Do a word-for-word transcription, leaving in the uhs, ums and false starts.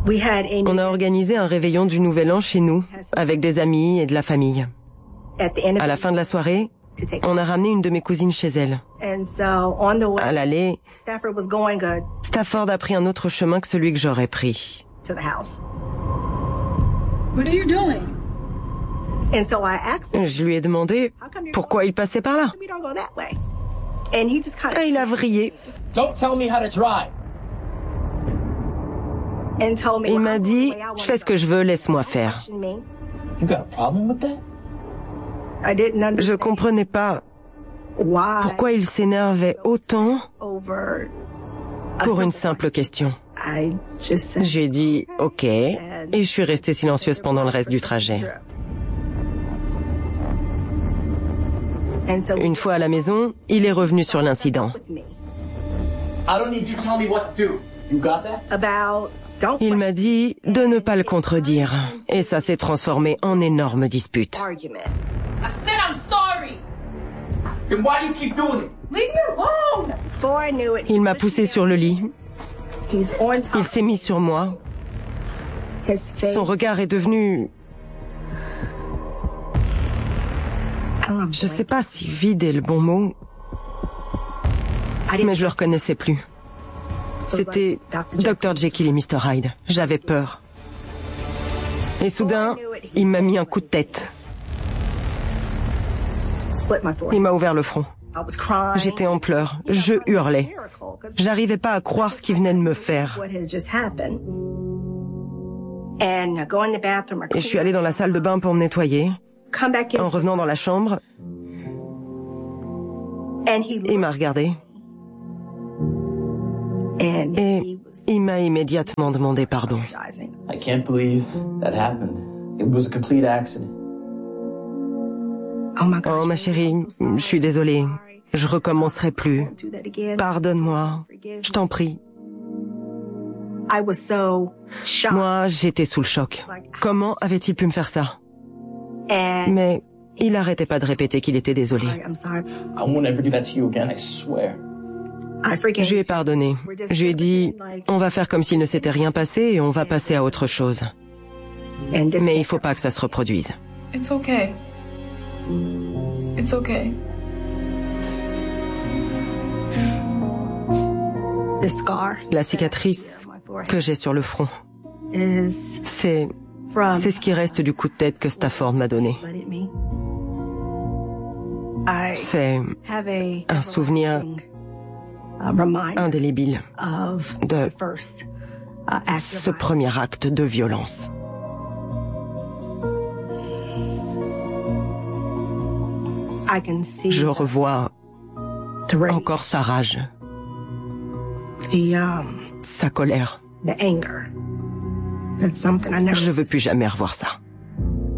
On a organisé un réveillon du Nouvel An chez nous, avec des amis et de la famille. À la fin de la soirée, on a ramené une de mes cousines chez elle. À l'aller, Stafford a pris un autre chemin que celui que j'aurais pris. Je lui ai demandé pourquoi il passait par là. Et il a vrillé. Il m'a dit, je fais ce que je veux, laisse-moi faire. Je comprenais pas pourquoi il s'énervait autant pour une simple question. J'ai dit ok et je suis restée silencieuse pendant le reste du trajet. Une fois à la maison, il est revenu sur l'incident. Il m'a dit de ne pas le contredire et ça s'est transformé en énorme dispute. Il m'a poussé sur le lit. Il s'est mis sur moi. Son regard est devenu... Je sais pas si vide est le bon mot, mais je le reconnaissais plus. C'était docteur Jekyll et mister Hyde. J'avais peur. Et soudain, il m'a mis un coup de tête. Il m'a ouvert le front. J'étais en pleurs. Je hurlais. J'arrivais pas à croire ce qu'il venait de me faire. Et je suis allée dans la salle de bain pour me nettoyer. En revenant dans la chambre, il m'a regardé. Et il m'a immédiatement demandé pardon. I can't believe that happened. It was a complete accident. Oh ma chérie, je suis désolée. Je recommencerai plus. Pardonne-moi. Je t'en prie. Moi, j'étais sous le choc. Comment avait-il pu me faire ça? Mais il arrêtait pas de répéter qu'il était désolé. Je lui ai pardonné. Je lui ai dit, on va faire comme s'il ne s'était rien passé et on va passer à autre chose. Mais il faut pas que ça se reproduise. It's okay. It's okay. La cicatrice que j'ai sur le front, c'est c'est ce qui reste du coup de tête que Stafford m'a donné. C'est un souvenir indélébile de ce premier acte de violence. Je revois encore sa rage, sa colère. Je veux plus jamais revoir ça.